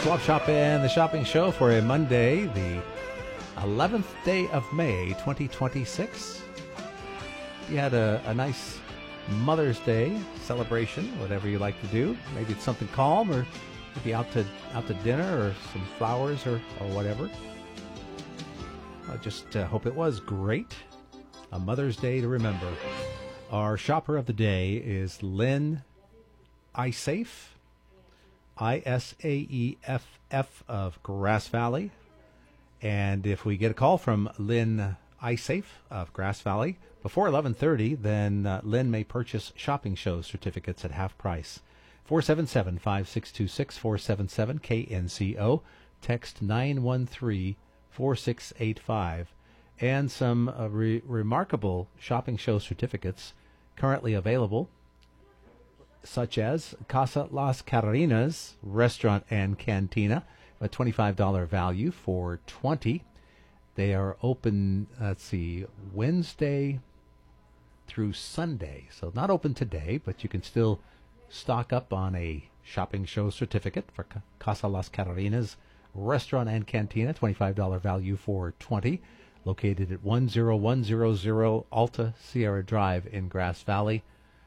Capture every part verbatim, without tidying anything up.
Swap Shop and the Shopping Show for a Monday, the eleventh day of May, twenty twenty-six. You had a, a nice Mother's Day celebration, whatever you like to do. Maybe it's something calm, or maybe out to out to dinner, or some flowers, or, or whatever. I just uh, hope it was great. A Mother's Day to remember. Our shopper of the day is Lynn Iseff, I S A E F F of Grass Valley. And if we get a call from Lynn Iseff of Grass Valley before eleven thirty, then uh, Lynn may purchase shopping show certificates at half price. four seven seven, five six two six, four seven seven, K N C O. Text nine one three, four six eight five. And some uh, re- remarkable shopping show certificates currently available, such as Casa Las Carolinas Restaurant and Cantina, a twenty-five dollars value for twenty dollars. They are open, let's see, Wednesday through Sunday. So not open today, but you can still stock up on a shopping show certificate for Casa Las Carolinas Restaurant and Cantina, twenty-five dollars value for twenty dollars. Located at one zero one zero zero Alta Sierra Drive in Grass Valley.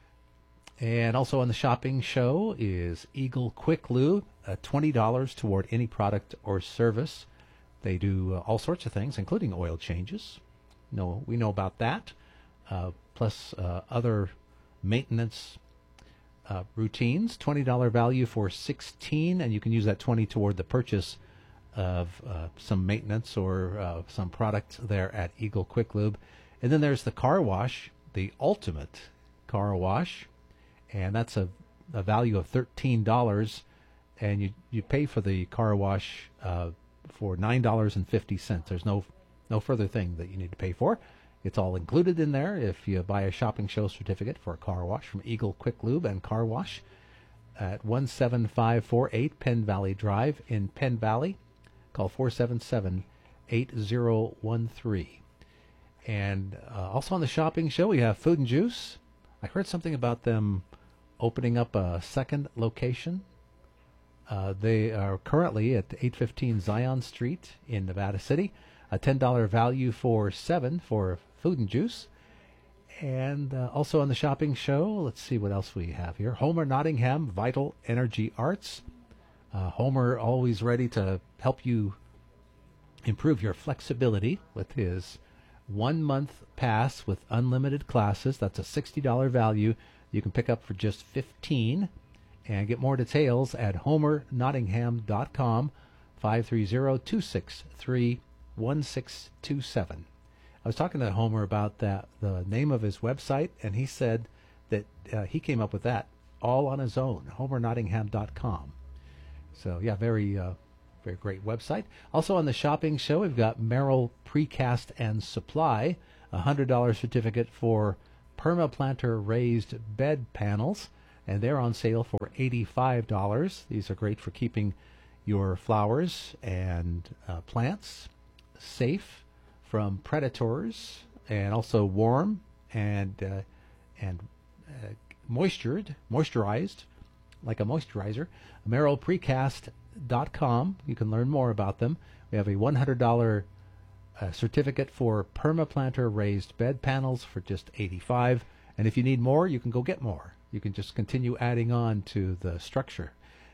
And also on the shopping show is Eagle Quick Lube, uh, twenty dollars toward any product or service. They do uh, all sorts of things, including oil changes. No, we know about that. Uh, plus uh, other maintenance uh, routines. twenty dollars value for sixteen dollars, and you can use that twenty dollars toward the purchase of uh, some maintenance or uh, some product there at Eagle Quick Lube. And then there's the car wash, the ultimate car wash, and that's a, a value of thirteen dollars, and you, you pay for the car wash uh, for nine dollars and fifty cents. There's no no further thing that you need to pay for. It's all included in there if you buy a shopping show certificate for a car wash from Eagle Quick Lube and Car Wash at one seven five four eight Penn Valley Drive in Penn Valley. Call four seven seven, eight zero one three. And uh, also on the shopping show, we have Food and Juice. I heard something about them opening up a second location. Uh, they are currently at eight fifteen Zion Street in Nevada City. A ten dollars value for seven for Food and Juice. And uh, also on the shopping show, let's see what else we have here. Homer Nottingham Vital Energy Arts. Uh, Homer always ready to help you improve your flexibility with his one-month pass with unlimited classes. That's a sixty dollars value. You can pick up for just fifteen dollars. And get more details at homer nottingham dot com, five three zero, two six three, one six two seven. I was talking to Homer about that, the name of his website, and he said that uh, he came up with that all on his own, homer nottingham dot com. So, yeah, very uh, very great website. Also on the shopping show, we've got Merrill Precast and Supply, a one hundred dollars certificate for permaplanter raised bed panels, and they're on sale for eighty-five dollars. These are great for keeping your flowers and uh, plants safe from predators, and also warm and uh, and uh, moistured, moisturized, like a moisturizer. Merrill Precast dot com. You can learn more about them. We have a one hundred dollars uh, certificate for permaplanter raised bed panels for just eighty-five dollars. And if you need more, you can go get more. You can just continue adding on to the structure.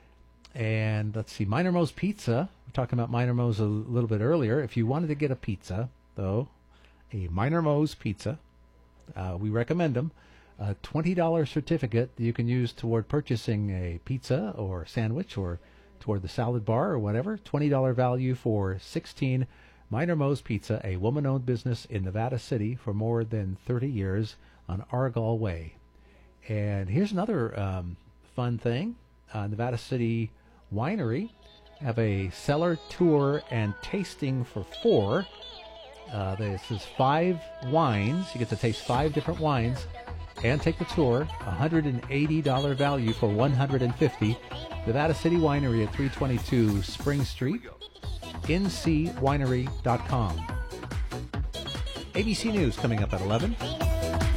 And let's see, Minor Mo's Pizza. We're talking about Minor Mo's a little bit earlier. If you wanted to get a pizza, though, a Minor Mo's Pizza, uh, we recommend them. A twenty dollars certificate that you can use toward purchasing a pizza or sandwich or toward the salad bar or whatever. twenty dollars value for sixteen dollars. Minor Mo's Pizza, a woman-owned business in Nevada City for more than thirty years on Argall Way. And here's another um, fun thing. Uh, Nevada City Winery have a cellar tour and tasting for four. Uh, this is five wines. You get to taste five different wines and take the tour. one hundred eighty dollars value for one hundred fifty dollars. Nevada City Winery at three twenty-two Spring Street. N C winery dot com. A B C News coming up at eleven.